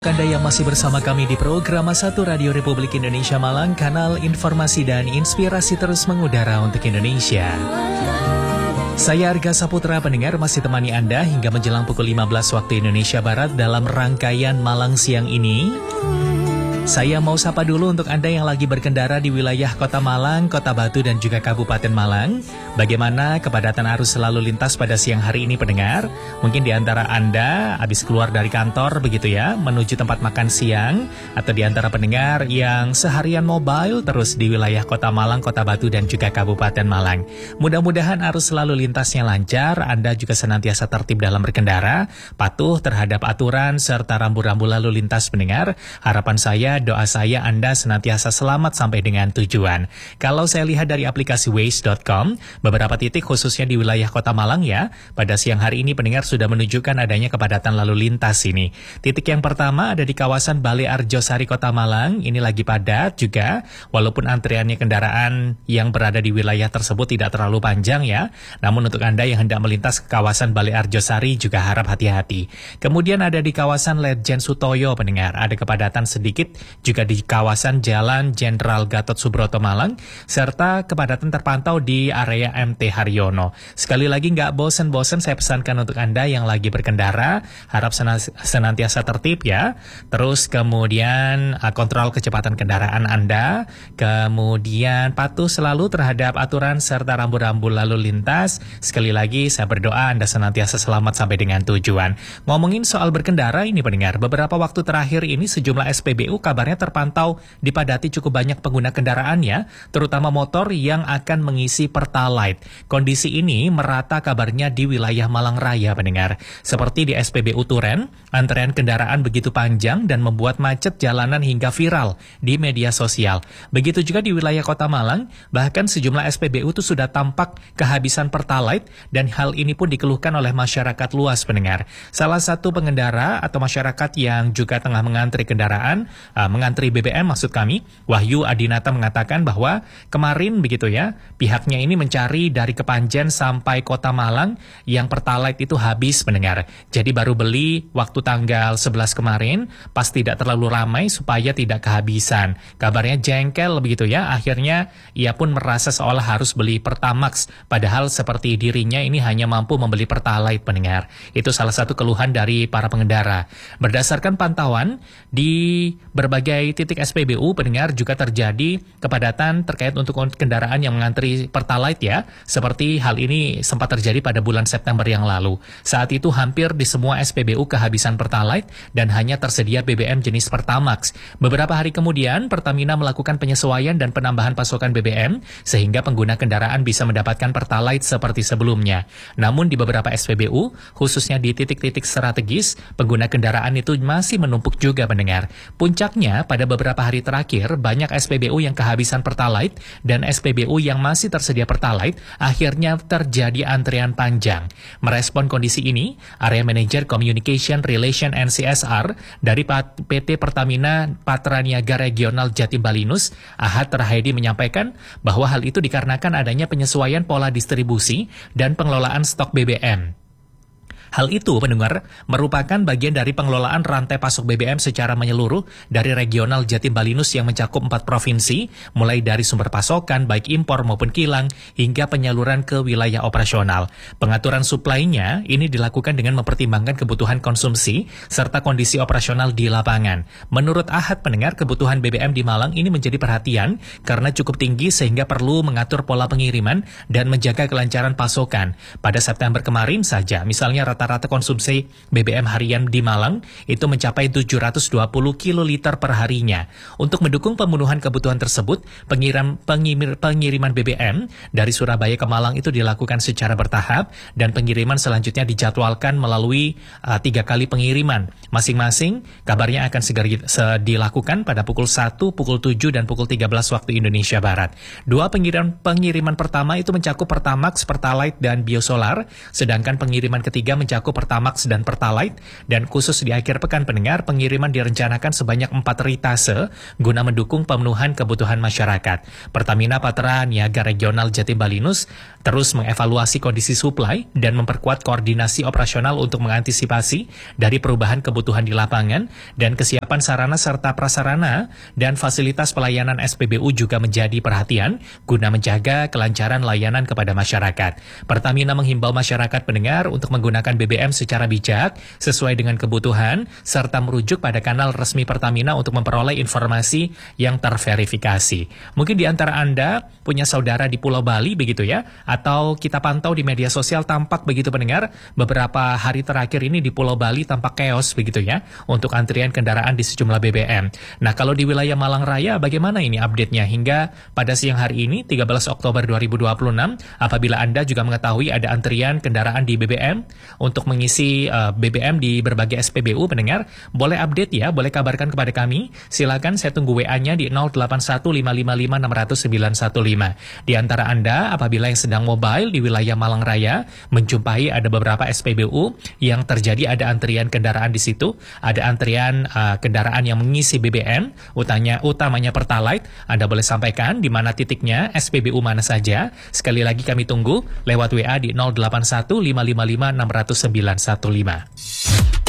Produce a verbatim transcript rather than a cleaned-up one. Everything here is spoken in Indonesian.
Anda yang masih bersama kami di program satu Radio Republik Indonesia Malang, kanal informasi dan inspirasi terus mengudara untuk Indonesia. Saya Arga Saputra, pendengar masih temani Anda hingga menjelang pukul lima belas waktu Indonesia Barat dalam rangkaian Malang Siang ini. Saya mau sapa dulu untuk Anda yang lagi berkendara di wilayah Kota Malang, Kota Batu, dan juga Kabupaten Malang. Bagaimana kepadatan arus lalu lintas pada siang hari ini, pendengar? Mungkin di antara Anda habis keluar dari kantor begitu ya, menuju tempat makan siang, atau di antara pendengar yang seharian mobile terus di wilayah Kota Malang, Kota Batu, dan juga Kabupaten Malang. Mudah-mudahan arus lalu lintasnya lancar, Anda juga senantiasa tertib dalam berkendara, patuh terhadap aturan serta rambu-rambu lalu lintas, pendengar. Harapan saya, doa saya Anda senantiasa selamat sampai dengan tujuan. Kalau saya lihat dari aplikasi waze dot com, beberapa titik khususnya di wilayah Kota Malang ya, pada siang hari ini pendengar sudah menunjukkan adanya kepadatan lalu lintas ini. Titik yang pertama ada di kawasan Balai Arjosari Kota Malang, ini lagi padat juga, walaupun antriannya kendaraan yang berada di wilayah tersebut tidak terlalu panjang ya, namun untuk Anda yang hendak melintas ke kawasan Balai Arjosari juga harap hati-hati. Kemudian ada di kawasan Ledjen Sutoyo, pendengar, ada kepadatan sedikit juga di kawasan Jalan Jenderal Gatot Subroto Malang, serta kepadatan terpantau di area M T Haryono. Sekali lagi nggak bosen-bosen saya pesankan untuk Anda yang lagi berkendara, harap senantiasa tertib ya. Terus kemudian kontrol kecepatan kendaraan Anda, kemudian patuh selalu terhadap aturan serta rambu-rambu lalu lintas. Sekali lagi saya berdoa Anda senantiasa selamat sampai dengan tujuan. Ngomongin soal berkendara ini pendengar, beberapa waktu terakhir ini sejumlah S P B U kabarnya terpantau dipadati cukup banyak pengguna kendaraannya, terutama motor yang akan mengisi Pertalite. Kondisi ini merata kabarnya di wilayah Malang Raya, pendengar. Seperti di S P B U Turen, antrean kendaraan begitu panjang dan membuat macet jalanan hingga viral di media sosial. Begitu juga di wilayah Kota Malang, bahkan sejumlah S P B U itu sudah tampak kehabisan Pertalite dan hal ini pun dikeluhkan oleh masyarakat luas, pendengar. Salah satu pengendara atau masyarakat yang juga tengah mengantri kendaraan, Uh, mengantri B B M maksud kami, Wahyu Adinata mengatakan bahwa kemarin begitu ya, pihaknya ini mencari dari Kepanjen sampai Kota Malang yang Pertalite itu habis, pendengar. Jadi baru beli waktu tanggal sebelas kemarin, pas tidak terlalu ramai supaya tidak kehabisan. Kabarnya jengkel begitu ya, akhirnya ia pun merasa seolah harus beli Pertamax, padahal seperti dirinya ini hanya mampu membeli Pertalite, pendengar. Itu salah satu keluhan dari para pengendara. Berdasarkan pantauan di berbagai titik S P B U, pendengar, juga terjadi kepadatan terkait untuk kendaraan yang mengantri Pertalite ya, seperti hal ini sempat terjadi pada bulan September yang lalu. Saat itu hampir di semua S P B U kehabisan Pertalite dan hanya tersedia B B M jenis Pertamax. Beberapa hari kemudian Pertamina melakukan penyesuaian dan penambahan pasokan B B M sehingga pengguna kendaraan bisa mendapatkan Pertalite seperti sebelumnya. Namun di beberapa S P B U, khususnya di titik-titik strategis, pengguna kendaraan itu masih menumpuk juga, pendengar. Puncaknya, pada beberapa hari terakhir, banyak S P B U yang kehabisan Pertalite dan S P B U yang masih tersedia Pertalite akhirnya terjadi antrian panjang. Merespon kondisi ini, Area Manager Communication Relation and C S R dari P T Pertamina Patraniaga Regional Jatim Balinus, Ahad Rahedi, menyampaikan bahwa hal itu dikarenakan adanya penyesuaian pola distribusi dan pengelolaan stok B B M. Hal itu, pendengar, merupakan bagian dari pengelolaan rantai pasok B B M secara menyeluruh dari regional Jatim Balinus yang mencakup empat provinsi, mulai dari sumber pasokan, baik impor maupun kilang, hingga penyaluran ke wilayah operasional. Pengaturan suplainya ini dilakukan dengan mempertimbangkan kebutuhan konsumsi, serta kondisi operasional di lapangan. Menurut Ahad, pendengar, kebutuhan B B M di Malang ini menjadi perhatian karena cukup tinggi sehingga perlu mengatur pola pengiriman dan menjaga kelancaran pasokan. Pada September kemarin saja, misalnya rata Rata-rata konsumsi B B M harian di Malang itu mencapai tujuh ratus dua puluh kiloliter per harinya. Untuk mendukung pemenuhan kebutuhan tersebut, pengirim, pengimir, pengiriman B B M dari Surabaya ke Malang itu dilakukan secara bertahap dan pengiriman selanjutnya dijadwalkan melalui uh, tiga kali pengiriman. Masing-masing kabarnya akan segera dilakukan pada pukul satu, pukul tujuh, dan pukul tiga belas waktu Indonesia Barat. Dua pengiriman, pengiriman pertama itu mencakup Pertamax, Pertalite, dan Biosolar, sedangkan pengiriman ketiga mencakup mencakup Pertamax dan Pertalite, dan khusus di akhir pekan pendengar, pengiriman direncanakan sebanyak empat ritase guna mendukung pemenuhan kebutuhan masyarakat. Pertamina Patra Niaga Regional Jatim Balinus terus mengevaluasi kondisi suplai dan memperkuat koordinasi operasional untuk mengantisipasi dari perubahan kebutuhan di lapangan, dan kesiapan sarana serta prasarana dan fasilitas pelayanan S P B U juga menjadi perhatian guna menjaga kelancaran layanan kepada masyarakat. Pertamina menghimbau masyarakat pendengar untuk menggunakan B B M secara bijak, sesuai dengan kebutuhan, serta merujuk pada kanal resmi Pertamina untuk memperoleh informasi yang terverifikasi. Mungkin di antara Anda punya saudara di Pulau Bali begitu ya, atau kita pantau di media sosial tampak begitu pendengar, beberapa hari terakhir ini di Pulau Bali tampak chaos begitu ya, untuk antrian kendaraan di sejumlah B B M. Nah, kalau di wilayah Malang Raya bagaimana ini update-nya hingga pada siang hari ini tiga belas Oktober dua ribu dua puluh enam, apabila Anda juga mengetahui ada antrian kendaraan di B B M untuk mengisi uh, B B M di berbagai S P B U pendengar, boleh update ya, boleh kabarkan kepada kami. Silakan, saya tunggu W A-nya di nol delapan satu lima lima lima enam nol nol sembilan satu lima. Di antara Anda apabila yang sedang mobile di wilayah Malang Raya menjumpai ada beberapa S P B U yang terjadi ada antrian kendaraan di situ, ada antrian uh, kendaraan yang mengisi B B M, utamanya utamanya Pertalite, Anda boleh sampaikan di mana titiknya, S P B U mana saja. Sekali lagi kami tunggu lewat W A di nol delapan satu lima lima lima enam nol nol sembilan satu lima.